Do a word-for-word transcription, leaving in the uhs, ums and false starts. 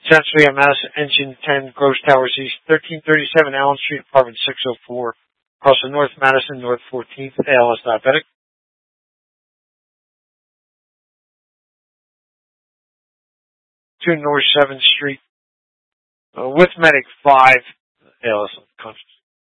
Essentially at Madison, Engine ten, Gross Towers East, thirteen thirty-seven Allen Street, apartment six oh four, across from North Madison, North fourteenth, A L S Diabetic. two North seventh Street, uh, with Medic five, A L S Unconscious.